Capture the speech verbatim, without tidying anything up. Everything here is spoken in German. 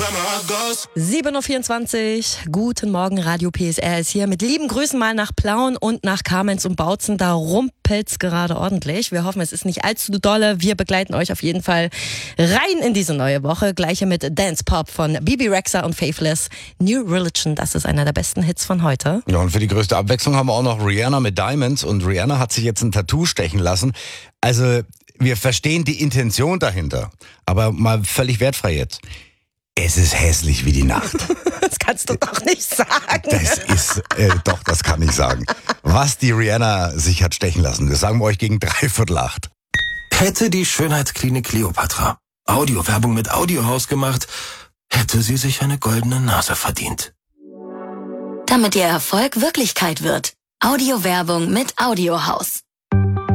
sieben Uhr vierundzwanzig, guten Morgen, Radio P S R ist hier. Mit lieben Grüßen mal nach Plauen und nach Kamenz und Bautzen. Da rumpelt's gerade ordentlich. Wir hoffen, es ist nicht allzu dolle. Wir begleiten euch auf jeden Fall rein in diese neue Woche. Gleiche mit Dance Pop von Bibi Rexha und Faithless. New Religion, das ist einer der besten Hits von heute. Ja, und für die größte Abwechslung haben wir auch noch Rihanna mit Diamonds. Und Rihanna hat sich jetzt ein Tattoo stechen lassen. Also, wir verstehen die Intention dahinter. Aber mal völlig wertfrei jetzt. Es ist hässlich wie die Nacht. Das kannst du doch nicht sagen. Das ist, äh, doch, das kann ich sagen. Was die Rihanna sich hat stechen lassen, das sagen wir euch gegen dreiviertel acht. Hätte die Schönheitsklinik Kleopatra Audiowerbung mit Audiohaus gemacht, hätte sie sich eine goldene Nase verdient. Damit ihr Erfolg Wirklichkeit wird. Audiowerbung mit Audiohaus.